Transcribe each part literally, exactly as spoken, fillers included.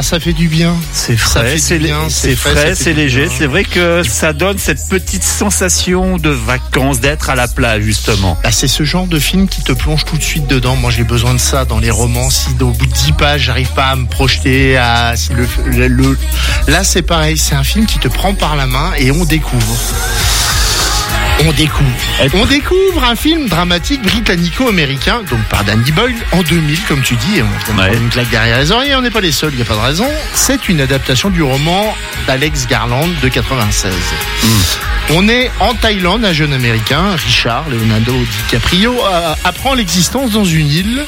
Ah, ça fait du bien. C'est frais, c'est, bien, c'est, c'est frais, frais c'est léger. C'est vrai que ça donne cette petite sensation de vacances, d'être à la plage, justement. Bah, c'est ce genre de film qui te plonge tout de suite dedans. Moi, j'ai besoin de ça dans les romans. Si au bout de dix pages, j'arrive pas à me projeter, à, si le, le, le... là, c'est pareil. C'est un film qui te prend par la main et on découvre. On découvre. On découvre un film dramatique britannico-américain, donc par Danny Boyle, en deux mille, comme tu dis. On a ouais. une claque derrière les oreilles, on n'est pas les seuls, il n'y a pas de raison. C'est une adaptation du roman d'Alex Garland de quatre-vingt-seize. Mm. On est en Thaïlande, un jeune américain, Richard Leonardo DiCaprio, euh, apprend l'existence dans une île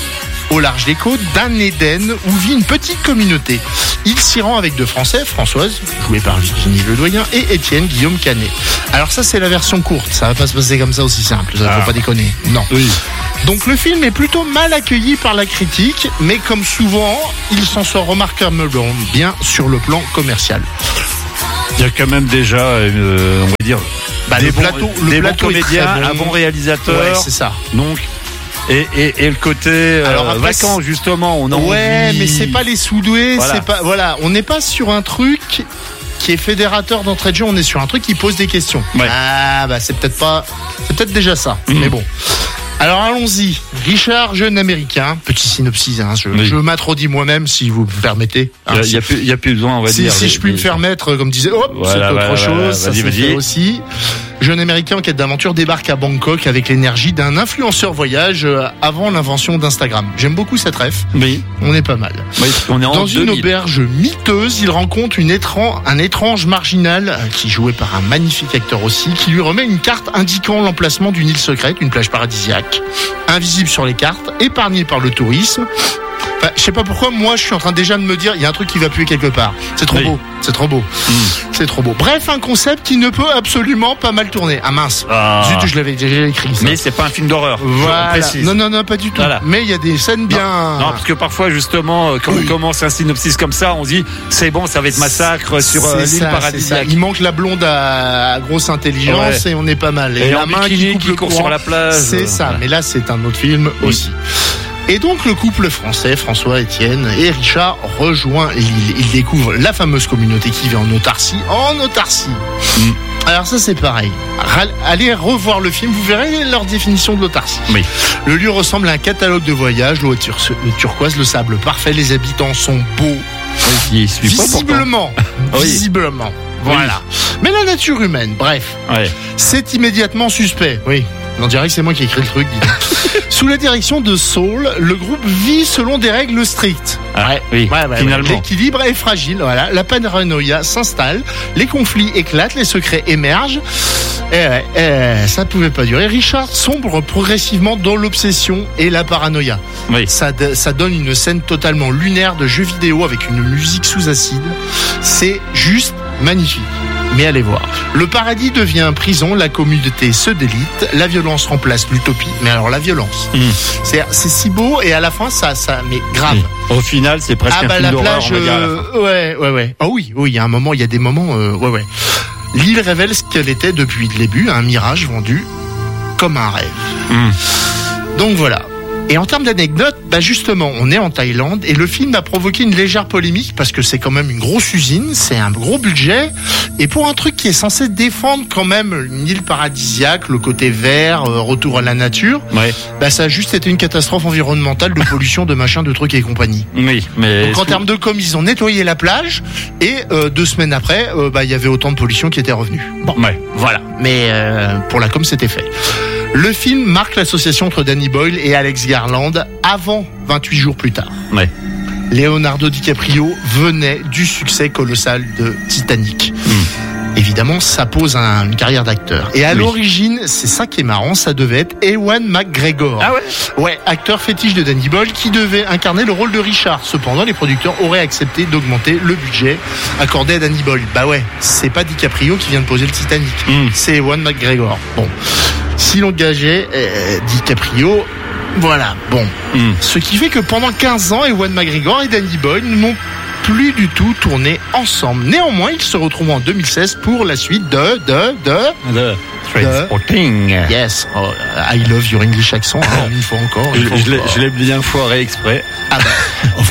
au large des côtes d'un Éden où vit une petite communauté. Il s'y rend avec deux Français, Françoise, jouée par Virginie Ledoyen, et Étienne Guillaume Canet. Alors ça, c'est la version courte. Ça va pas se passer comme ça aussi simple. Ça ne ah. faut pas déconner. Non. Oui. Donc le film est plutôt mal accueilli par la critique, mais comme souvent, il s'en sort remarquablement bien sur le plan commercial. Il y a quand même déjà, euh, on va dire, bah, des le bons, plateau, le des plateau bons comédiens, bon. un bon réalisateur. Ouais, c'est ça. Donc. Et, et, et le côté euh, Alors après, vacances justement, on a ouais, envie... mais c'est pas les soudoués, voilà. c'est pas voilà, on n'est pas sur un truc qui est fédérateur d'entrée de jeu, on est sur un truc qui pose des questions. Ouais. Ah bah c'est peut-être pas, c'est peut-être déjà ça, mmh. mais bon. Alors allons-y. Richard, jeune américain, petit synopsis, hein, je, oui. je m'introduis moi-même si vous me permettez. Il n'y a, a, a plus besoin, on va si, dire. Si les, je puis les... me faire mettre, comme disait, hop, voilà, c'est autre voilà, chose, voilà, ça vas-y, se vas-y. fait aussi. Jeune américain en quête d'aventure débarque à Bangkok avec l'énergie d'un influenceur voyage avant l'invention d'Instagram. J'aime beaucoup cette ref. Oui. On est pas mal. Oui, on est en Dans deux une mille. auberge miteuse, il rencontre une étrange, un étrange marginal qui est joué par un magnifique acteur aussi, qui lui remet une carte indiquant l'emplacement d'une île secrète, une plage paradisiaque, invisible sur les cartes, épargnée par le tourisme. Enfin, je sais pas pourquoi, moi je suis en train déjà de me dire il y a un truc qui va puer quelque part. C'est trop oui. beau, c'est trop beau, mmh. c'est trop beau. Bref, un concept qui ne peut absolument pas mal tourner. Ah mince, ah. Zut, je l'avais déjà écrit. Ça. Mais c'est pas un film d'horreur. Voilà. Non, non, non, pas du tout. Voilà. Mais il y a des scènes bien. Non, non, parce que parfois justement, quand oui. on commence un synopsis comme ça, on se dit c'est bon, ça va être massacre sur euh, l'île ça, paradisiaque. Il manque la blonde à grosse intelligence ouais. et on est pas mal. Et, et la main qui coupe qui le court courant, sur la plage. C'est ça. Ouais. Mais là, c'est un autre film oui. aussi. Et donc le couple français, François, Étienne et Richard, rejoint l'île. Ils découvrent la fameuse communauté qui vit en autarcie. En autarcie mm. Alors ça c'est pareil. Allez revoir le film, vous verrez leur définition de l'autarcie. Oui. Le lieu ressemble à un catalogue de voyage, l'eau tur- le turquoise, le sable parfait, les habitants sont beaux. Oui, visiblement. Oui. Visiblement. Voilà. Oui. Mais la nature humaine, bref. Ouais. C'est immédiatement suspect. Oui. On dirait que c'est moi qui ai écrit le truc. Sous la direction de Saul, le groupe vit selon des règles strictes. Ah, ouais, oui, ouais, ouais, finalement. Ouais. L'équilibre est fragile. Voilà, la paranoïa s'installe, les conflits éclatent, les secrets émergent. Et, et ça ne pouvait pas durer. Richard sombre progressivement dans l'obsession et la paranoïa. Oui. Ça, ça donne une scène totalement lunaire de jeu vidéo avec une musique sous acide. C'est juste magnifique. Mais allez voir. Le paradis devient prison, la communauté se délite, la violence remplace l'utopie. Mais alors la violence, mmh. c'est, c'est si beau et à la fin ça, ça, mais grave. Mmh. Au final, c'est presque ah, bah, un film la d'horreur. Plage, on va dire à la euh, fin. ouais, ouais, ouais. Oh oui, oui. Il y a un moment, il y a des moments, euh, ouais, ouais. L'île révèle ce qu'elle était depuis le début, un mirage vendu comme un rêve. Mmh. Donc voilà. Et en termes d'anecdotes, bah justement, on est en Thaïlande et le film a provoqué une légère polémique parce que c'est quand même une grosse usine, c'est un gros budget et pour un truc qui est censé défendre quand même une île paradisiaque, le côté vert, euh, retour à la nature, ouais. bah ça a juste été une catastrophe environnementale de pollution, de machin, de trucs et compagnie. Oui, mais donc en termes de com, ils ont nettoyé la plage et euh, deux semaines après, euh, bah il y avait autant de pollution qui était revenue. Bon, ouais. voilà. Mais euh, pour la com, c'était fait. Le film marque l'association entre Danny Boyle et Alex Garland avant vingt-huit jours plus tard. Ouais. Leonardo DiCaprio venait du succès colossal de Titanic. Mmh. Évidemment, ça pose un, une carrière d'acteur. Et à oui. l'origine, c'est ça qui est marrant, ça devait être Ewan McGregor. Ah ouais? Ouais, acteur fétiche de Danny Boyle qui devait incarner le rôle de Richard. Cependant, les producteurs auraient accepté d'augmenter le budget accordé à Danny Boyle. Bah ouais, c'est pas DiCaprio qui vient de poser le Titanic. Mmh. C'est Ewan McGregor. Bon. Si l'on gageait euh, DiCaprio, voilà, bon. Mm. Ce qui fait que pendant quinze ans, Ewan McGregor et Danny Boyle n'ont plus du tout tourné ensemble. Néanmoins, ils se retrouvent en deux mille seize pour la suite de... de... de... de Trainspotting. Yes, oh, I love your English accent, hein, une fois encore. Une fois je, encore. Je l'ai bien foiré exprès. Ah bah, of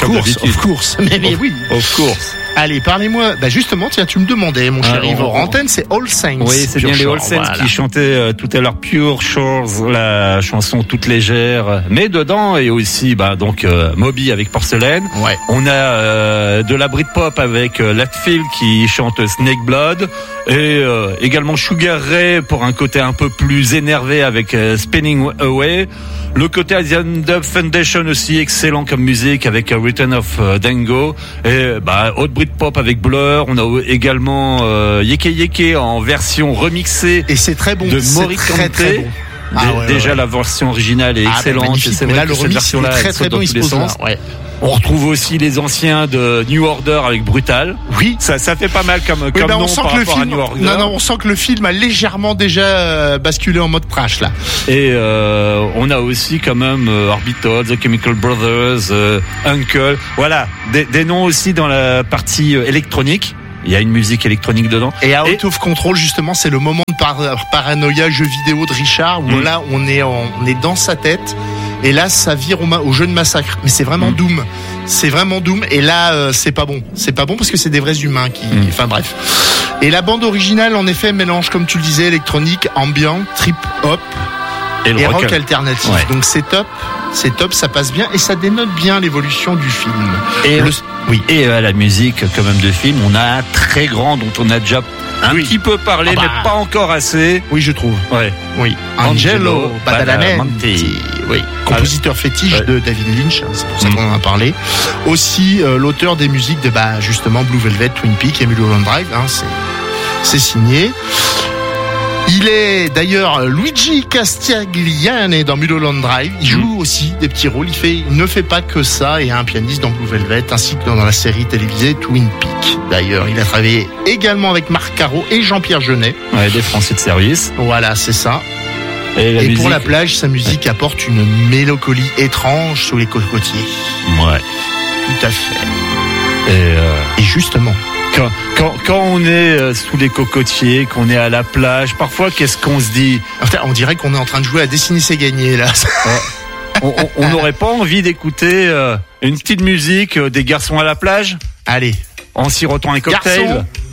course, of course. Mais, mais oui. Of course. Allez, parlez-moi. Bah justement, tiens, tu me demandais, mon cher Yves, en antenne, c'est All Saints. Oui, c'est bien les All Saints voilà. qui chantaient euh, tout à l'heure Pure Shores, la chanson toute légère. Mais dedans, et aussi, bah donc euh, Moby avec Porcelaine. Ouais. On a euh, de la Britpop avec euh, Leftfield qui chante Snake Blood. Et euh, également Sugar Ray pour un côté un peu plus énervé avec euh, Spinning Away. Le côté Asian Dub Foundation aussi excellent comme musique avec uh, Return of uh, Dango. Et bah haute Britpop avec Blur. On a également euh, Yeke Yeke en version remixée. Et c'est très bon. De Morricone. Ah, ouais, Déjà ouais. la version originale est ah, excellente. Et c'est vrai là que le cette version-là, très très bon. Il se pose là. Ouais. On retrouve aussi les anciens de New Order avec Brutal. Oui, ça, ça fait pas mal comme, oui, comme ben nom on sent par que le rapport film, à New Order. Non, non, on sent que le film a légèrement déjà euh, basculé en mode trash là. Et euh, on a aussi quand même euh, Orbital, The Chemical Brothers, euh, Uncle. Voilà, des, des noms aussi dans la partie euh, électronique. Il y a une musique électronique dedans. Et à Out of Control, justement, c'est le moment de par- paranoïa jeu vidéo de Richard où mmh. là, on est en, on est dans sa tête. Et là, ça vire au, ma- au jeu de massacre. Mais c'est vraiment mmh. Doom. C'est vraiment Doom. Et là, euh, c'est pas bon. C'est pas bon parce que c'est des vrais humains qui. Mmh. Enfin bref. Et la bande originale, en effet, mélange, comme tu le disais, électronique, ambiant, trip hop et, et rock, rock alternatif. Ouais. Donc c'est top. C'est top, ça passe bien et ça dénote bien l'évolution du film. Et le, oui. Et à la musique, quand même, de film, on a un très grand dont on a déjà un oui. petit peu parlé, ah bah. mais pas encore assez. Oui, je trouve. Ouais. Oui. Angelo Badalamenti. Oui. Compositeur fétiche ouais. de David Lynch. C'est pour ça qu'on en a parlé. Aussi, euh, l'auteur des musiques de, bah, justement, Blue Velvet, Twin Peaks et Mulholland Drive. Hein, c'est, c'est signé. Il est d'ailleurs Luigi Castiglione dans Mulholland Drive. Il joue mmh. aussi des petits rôles. Il, fait, il ne fait pas que ça et est un pianiste dans Blue Velvet ainsi que dans la série télévisée Twin Peaks. D'ailleurs, il a travaillé également avec Marc Caro et Jean-Pierre Jeunet. Ouais, des Français de service. Voilà, c'est ça. Et, la et musique, pour la plage, sa musique ouais. apporte une mélancolie étrange sous les cocotiers. Ouais. Tout à fait. Et, euh... et justement. Quand, quand, quand on est sous les cocotiers, qu'on est à la plage, parfois, qu'est-ce qu'on se dit ? Enfin, on dirait qu'on est en train de jouer à dessiner c'est gagné, là. On n'aurait pas envie d'écouter euh, une petite musique euh, des garçons à la plage ? Allez. En sirotant un cocktail ? Garçon.